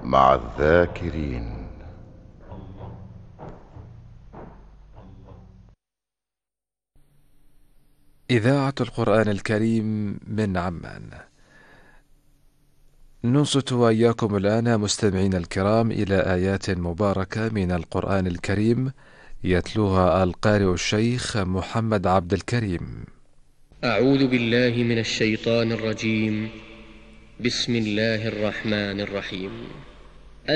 مع الذاكرين. إذاعة القرآن الكريم من عمان. ننصت وإياكم الآن مستمعين الكرام إلى آيات مباركة من القرآن الكريم يتلوها القارئ الشيخ محمد عبد الكريم. أعوذ بالله من الشيطان الرجيم. بسم الله الرحمن الرحيم.